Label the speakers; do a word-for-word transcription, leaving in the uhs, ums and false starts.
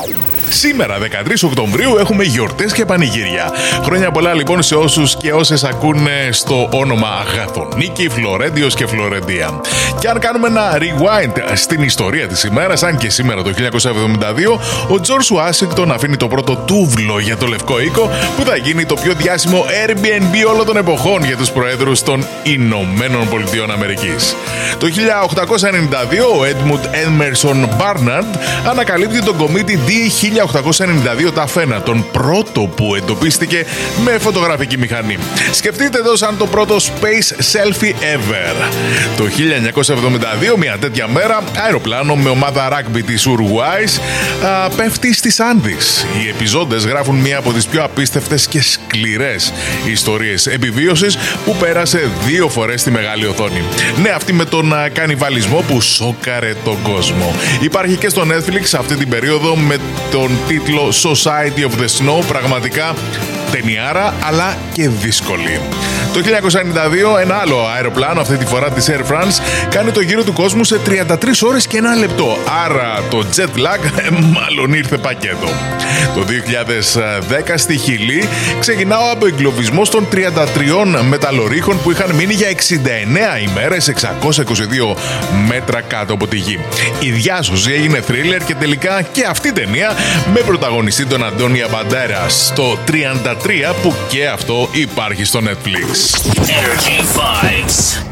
Speaker 1: Σήμερα, δεκατρείς Οκτωβρίου, έχουμε γιορτές και πανηγύρια. Χρόνια πολλά λοιπόν σε όσους και όσες ακούνε στο όνομα Αγαθονίκη, Φλωρέντιος και Φλωρεντία. Και αν κάνουμε ένα rewind στην ιστορία της ημέρας, αν και σήμερα το χίλια εννιακόσια εβδομήντα δύο, ο Τζορτζ Ουάσιγκτον αφήνει το πρώτο τούβλο για το Λευκό Οίκο, που θα γίνει το πιο διάσημο Airbnb όλων των εποχών για τους προέδρους των Ηνωμένων Πολιτειών Αμερικής. Το χίλια οκτακόσια ενενήντα δύο, ο Έντμουντ Έμερσον Μπάρναρντ ανακαλύπτει τον κομίτη ντι χίλια οκτακόσια ενενήντα δύο Ταφένα, τον πρώτο που εντοπίστηκε με φωτογραφική μηχανή. Σκεφτείτε το σαν το πρώτο space selfie ever. Το χίλια εννιακόσια εβδομήντα δύο, μια τέτοια μέρα, αεροπλάνο με ομάδα ράγμπι της Ουρουάης α, πέφτει στις Άνδης. Οι επιζώντες γράφουν μια από τις πιο απίστευτες και σκληρές ιστορίες επιβίωσης που πέρασε δύο φορές στη μεγάλη οθόνη. Ναι, αυτή με τον α, κανιβαλισμό που σόκαρε τον κόσμο. Υπάρχει και στο Netflix αυτή την περίοδο με τον τίτλο Society of the Snow, πραγματικά ταινιάρα αλλά και δύσκολη. Το χίλια εννιακόσια ενενήντα δύο, ένα άλλο αεροπλάνο, αυτή τη φορά της Air France, κάνει το γύρο του κόσμου σε τριάντα τρεις ώρες και ένα λεπτό. Άρα το jet lag μάλλον ήρθε πακέτο. Το δύο χιλιάδες δέκα στη Χιλή ξεκινά ο αποεγκλωβισμός των τριάντα τριών μεταλλορύχων που είχαν μείνει για εξήντα εννέα ημέρες εξακόσια είκοσι δύο μέτρα κάτω από τη γη. Η διάσωση έγινε θρίλερ και τελικά και αυτή η ταινία με πρωταγωνιστή τον Αντώνια Μπαντέρας στο τριάντα τρία, που και αυτό υπάρχει στο Netflix.
Speaker 2: Energy Vibes.